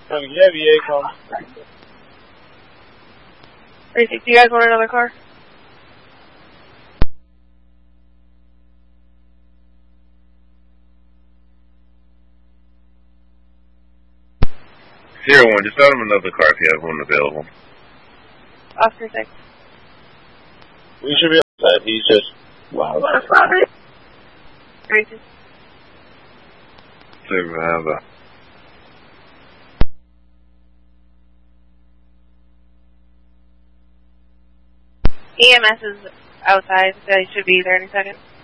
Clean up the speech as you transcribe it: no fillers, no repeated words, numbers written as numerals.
Yeah, VA come. Do you guys want another car? Zero 1, just send him another car if you have one available. Oscar 6. We should be outside. He's just wow. Crazy. Survivor. EMS is outside. They should be there in a second.